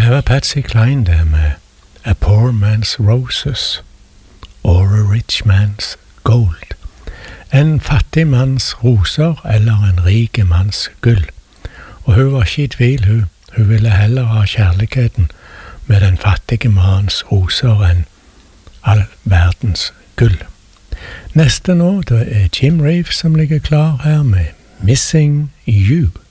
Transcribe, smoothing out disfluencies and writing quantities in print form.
var Patsy Cline der med A Poor Man's Roses or A Rich Man's Gold. En fattig manns roser eller en rik manns gull. Og hun var ikke i tvil, hun ville heller ha kjærligheten med den fattige manns roser enn all verdens gull. Neste nå, det er Jim Reeves som ligger klar her med Missing You.